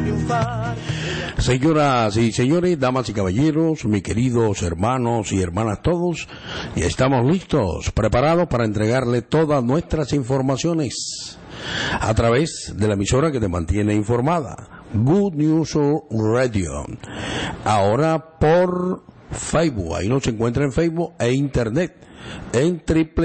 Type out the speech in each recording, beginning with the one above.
Señoras y señores, damas y caballeros, mis queridos hermanos y hermanas todos, y estamos listos, preparados para entregarle todas nuestras informaciones a través de la emisora que te mantiene informada, Good News Radio. Ahora por Facebook, ahí nos encuentra en Facebook e Internet, en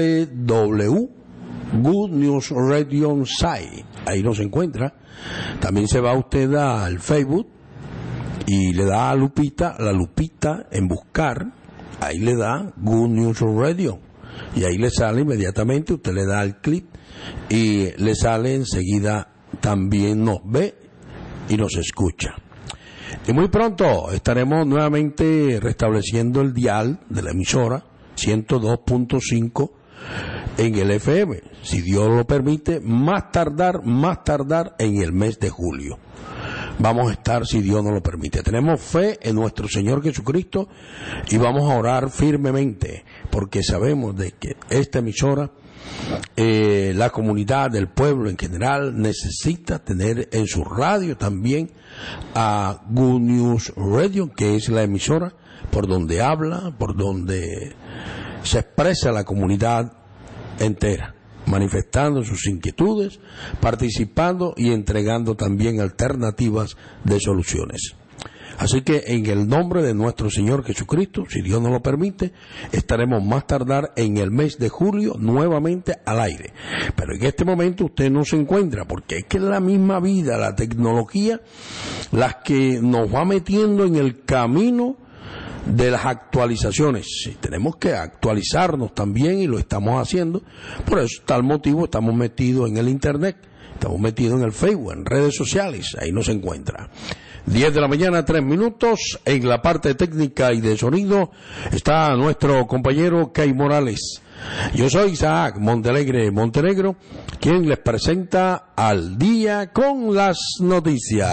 www.goodnewsradio.site, ahí nos encuentra. También se va usted al Facebook y le da a la lupita en buscar, ahí le da Good News Radio y ahí le sale inmediatamente, usted le da al clic y le sale enseguida, también nos ve y nos escucha. Y muy pronto estaremos nuevamente restableciendo el dial de la emisora 102.5 en el FM, si Dios lo permite, más tardar en el mes de julio. Vamos a estar, si Dios nos lo permite. Tenemos fe en nuestro Señor Jesucristo y vamos a orar firmemente, porque sabemos de que esta emisora, la comunidad, el pueblo en general, necesita tener en su radio también a Good News Radio, que es la emisora por donde habla, por donde se expresa la comunidad entera, manifestando sus inquietudes, participando y entregando también alternativas de soluciones. Así que en el nombre de nuestro Señor Jesucristo, si Dios nos lo permite, estaremos más tardar en el mes de julio nuevamente al aire. Pero en este momento usted no se encuentra, porque es que es la misma vida, la tecnología, las que nos va metiendo en el camino de las actualizaciones. Sí, tenemos que actualizarnos también y lo estamos haciendo. Por eso, tal motivo, estamos metidos en el Internet, estamos metidos en el Facebook, en redes sociales, ahí nos encuentra. 10 de la mañana, 3 minutos, en la parte técnica y de sonido está nuestro compañero Kay Morales. Yo soy Isaac Montenegro, quien les presenta Al Día con las Noticias.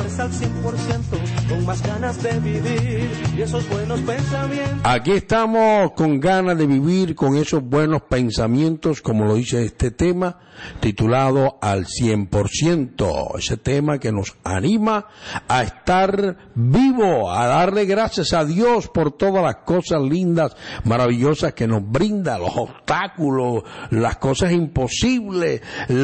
Aquí estamos con ganas de vivir con esos buenos pensamientos, como lo dice este tema, titulado Al 100%. Ese tema que nos anima a estar vivo, a darle gracias a Dios por todas las cosas lindas, maravillosas que nos brinda, los obstáculos, las cosas imposibles,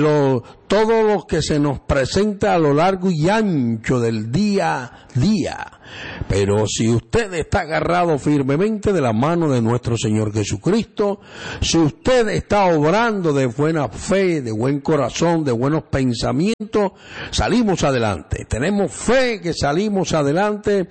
todo lo que se nos presenta a lo largo y ancho del día a día. Pero si usted está agarrado firmemente de la mano de nuestro Señor Jesucristo, si usted está obrando de buena fe, de buen corazón, de buenos pensamientos, salimos adelante. Tenemos fe que salimos adelante,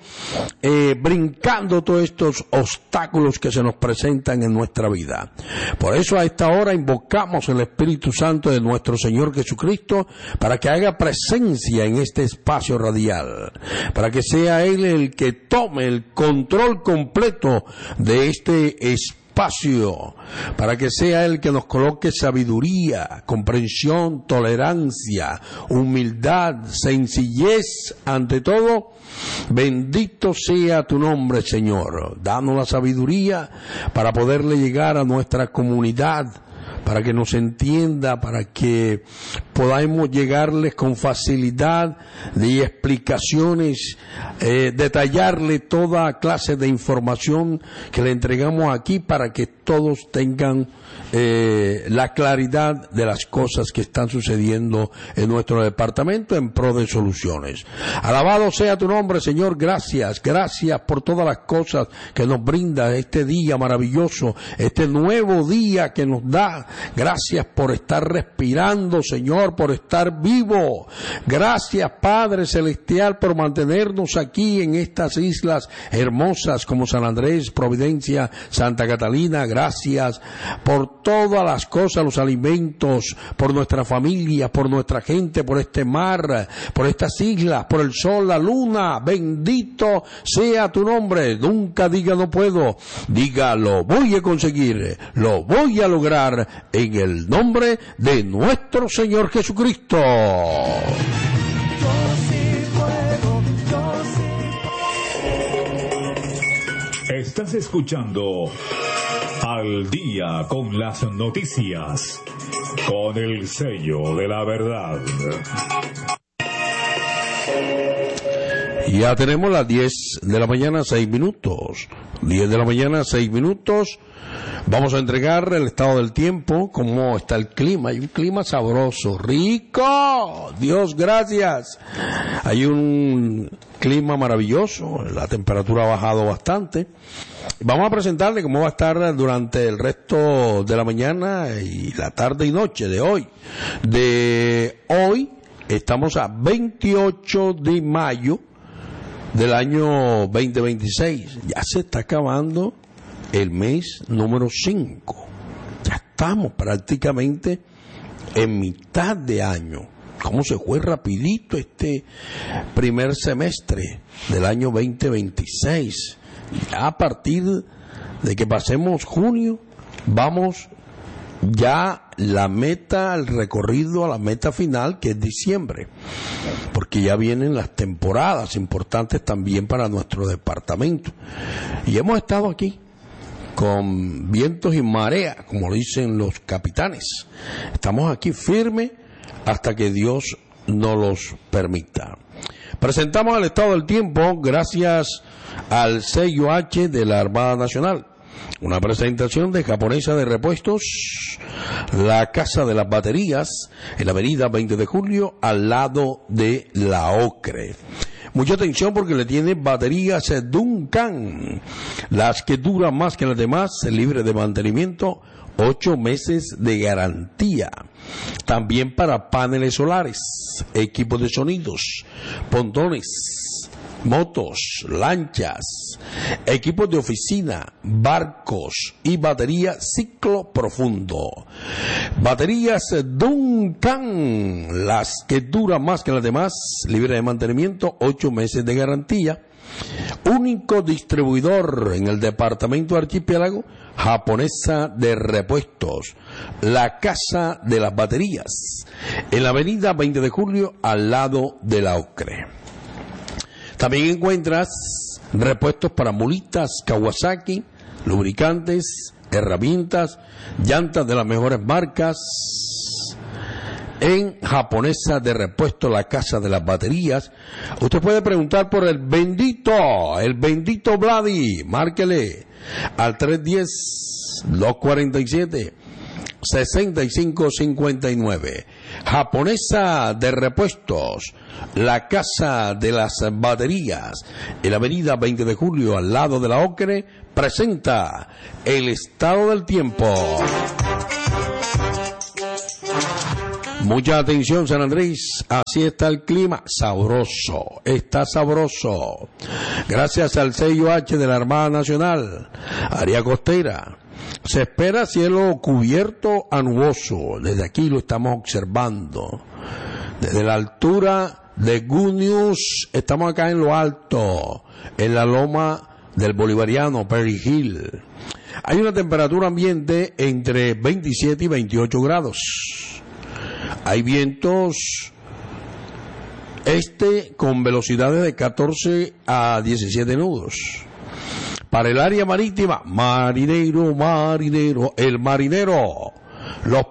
brincando todos estos obstáculos que se nos presentan en nuestra vida. Por eso a esta hora invocamos el Espíritu Santo de nuestro Señor Jesucristo para que haga presencia en este espacio radial, para que sea Él el que tome el control completo de este espacio, para que sea Él que nos coloque sabiduría, comprensión, tolerancia, humildad, sencillez, ante todo. Bendito sea tu nombre, Señor. Danos la sabiduría para poderle llegar a nuestra comunidad, para que nos entienda, para que podamos llegarles con facilidad de explicaciones, detallarle toda clase de información que le entregamos aquí para que todos tengan la claridad de las cosas que están sucediendo en nuestro departamento en pro de soluciones. Alabado sea tu nombre, Señor. Gracias por todas las cosas que nos brinda este día maravilloso, este nuevo día que nos da. Gracias por estar respirando, Señor, por estar vivo. Gracias, Padre Celestial, por mantenernos aquí en estas islas hermosas como San Andrés, Providencia, Santa Catalina. Gracias por todas las cosas, los alimentos, por nuestra familia, por nuestra gente, por este mar, por estas islas, por el sol, la luna. Bendito sea tu nombre. Nunca diga no puedo, diga lo voy a conseguir, lo voy a lograr en el nombre de nuestro Señor Jesucristo. Estás escuchando Al Día con las Noticias, con el sello de la verdad. Ya tenemos las 10 de la mañana, 6 minutos. 10 de la mañana, 6 minutos. Vamos a entregar el estado del tiempo, cómo está el clima. Hay un clima sabroso, rico. Dios, gracias. Hay un clima maravilloso. La temperatura ha bajado bastante. Vamos a presentarle cómo va a estar durante el resto de la mañana y la tarde y noche de hoy. De hoy estamos a 28 de mayo del año 2026. Ya se está acabando el mes número 5. Ya estamos prácticamente en mitad de año. ¿Cómo se fue rapidito este primer semestre del año 2026? Ya a partir de que pasemos junio, vamos ya la meta, el recorrido a la meta final, que es diciembre, porque ya vienen las temporadas importantes también para nuestro departamento. Y hemos estado aquí con vientos y marea, como dicen los capitanes. Estamos aquí firmes hasta que Dios nos los permita. Presentamos el estado del tiempo gracias al sello H de la Armada Nacional. Una presentación de Japonesa de Repuestos, la Casa de las Baterías, en la avenida 20 de Julio, al lado de la Ocre. Mucha atención porque le tiene baterías Duncan, las que duran más que las demás, libre de mantenimiento, 8 meses de garantía. También para paneles solares, equipos de sonidos, pontones, motos, lanchas, equipos de oficina, barcos y batería ciclo profundo. Baterías Duncan, las que duran más que las demás, libre de mantenimiento, 8 meses de garantía. Único distribuidor en el departamento de Archipiélago, Japonesa de Repuestos, la Casa de las Baterías, en la avenida 20 de Julio, al lado de la Ocre. También encuentras repuestos para mulitas Kawasaki, lubricantes, herramientas, llantas de las mejores marcas. En Japonesa de Repuesto, la Casa de las Baterías. Usted puede preguntar por el bendito Vladi. Márquele al 310-247-6559. Japonesa de Repuestos, la Casa de las Baterías, en la avenida 20 de Julio, al lado de la Ocre, presenta el estado del tiempo. Mucha atención, San Andrés, así está el clima, sabroso, está sabroso. Gracias al sello H de la Armada Nacional, área costera. Se espera cielo cubierto a nuboso, desde aquí lo estamos observando. Desde la altura de Good News, estamos acá en lo alto, en la loma del Bolivariano, Perry Hill. Hay una temperatura ambiente entre 27 y 28 grados. Hay vientos con velocidades de 14 a 17 nudos. Para el área marítima, marinero, el marinero, los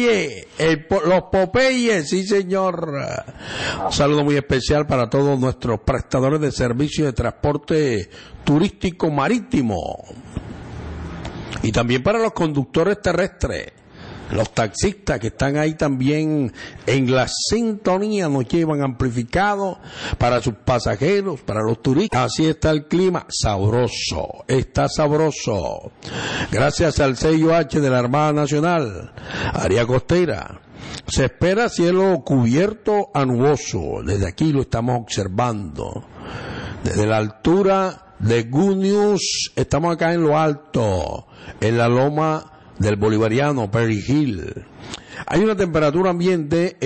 Popeyes, sí señor. Un saludo muy especial para todos nuestros prestadores de servicio de transporte turístico marítimo. Y también para los conductores terrestres. Los taxistas que están ahí también en la sintonía nos llevan amplificado para sus pasajeros, para los turistas. Así está el clima, sabroso, está sabroso. Gracias al sello H de la Armada Nacional, área costera. Se espera cielo cubierto a nuboso, desde aquí lo estamos observando. Desde la altura de Good News, estamos acá en lo alto, en la loma del Bolivariano, Perry Hill. Hay una temperatura ambiente